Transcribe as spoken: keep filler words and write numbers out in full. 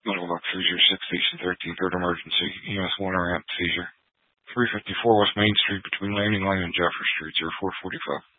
Medical Dock Seizure, six Station thirteen, third emergency, E M S one ramp seizure. three fifty-four West Main Street between Landing Lane and Jefferson Street, zero four forty-five.